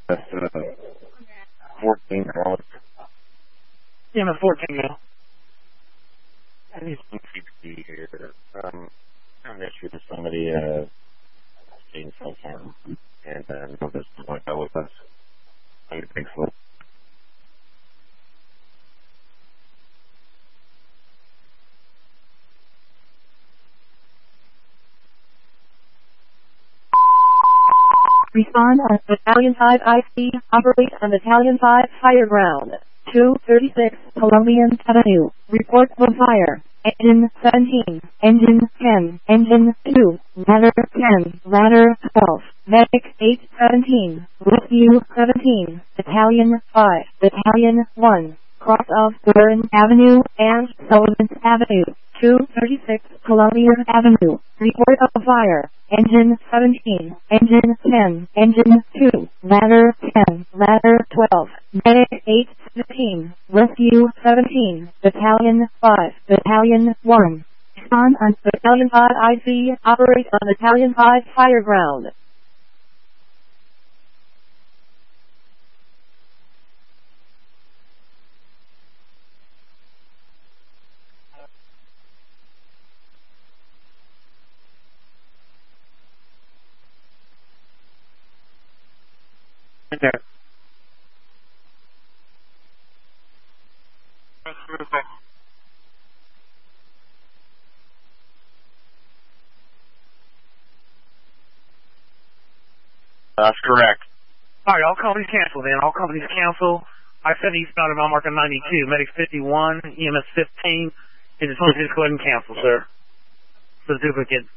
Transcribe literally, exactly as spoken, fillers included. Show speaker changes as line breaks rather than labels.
That's uh, fourteen dollars.
Yeah, I'm at fourteen now.
I need some C P here. Um, I'm going to shoot somebody, uh, James Hill Farm, and uh, know this is going to go with us. I'm going to take slow.
Respond on Battalion five I C, operate on Battalion five Fire Ground, two thirty-six Columbian Avenue. Report for fire. Engine seventeen, Engine ten, Engine two, Ladder ten, Ladder twelve, Medic eight seventeen, Rescue seventeen, Battalion five, Battalion one, cross of Burn Avenue and Sullivan Avenue, two thirty-six Columbia Avenue. Report of fire. Engine seventeen, Engine ten, Engine two, Ladder ten, Ladder twelve, Medic eight seventeen, Rescue seventeen, Battalion five, Battalion one. Respond on Battalion five I C, operate on Battalion five Fire Ground.
Okay.
That's correct.
Alright, all companies cancel then. All companies cancel. I said eastbound of mile marker ninety-two, Medic fifty-one, E M S fifteen. It is just go ahead and cancel, sir. The duplicate.